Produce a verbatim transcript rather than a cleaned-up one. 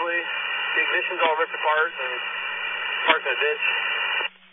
actually. The ignition's all ripped apart and parked in a ditch.